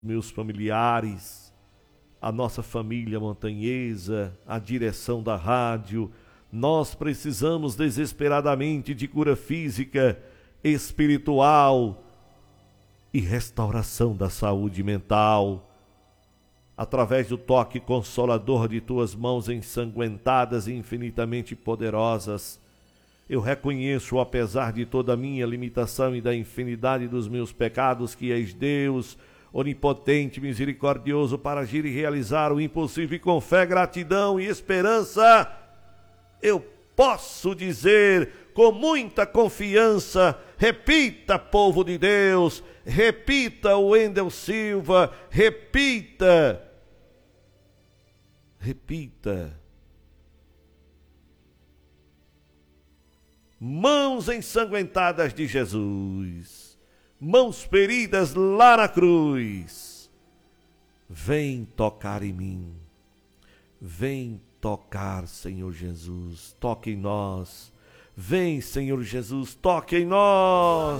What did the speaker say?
meus familiares, a nossa família montanhesa, a direção da rádio. Nós precisamos desesperadamente de cura física, espiritual e restauração da saúde mental. Através do toque consolador de tuas mãos ensanguentadas e infinitamente poderosas, eu reconheço, apesar de toda a minha limitação e da infinidade dos meus pecados, que és Deus, onipotente, misericordioso, para agir e realizar o impossível, e com fé, gratidão e esperança, eu posso dizer com muita confiança, repita, povo de Deus, repita, Wendel Silva, repita, mãos ensanguentadas de Jesus, mãos feridas lá na cruz, vem tocar em mim, vem tocar, Senhor Jesus, toque em nós, vem, Senhor Jesus, toque em nós.